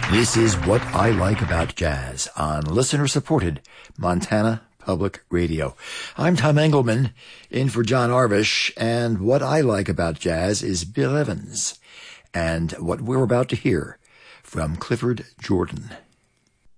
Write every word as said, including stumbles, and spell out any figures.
This is What I Like About Jazz on listener-supported Montana Public Radio. I'm Tom Engelman, in for John Arvish, and what I like about jazz is Bill Evans, and what we're about to hear from Clifford Jordan.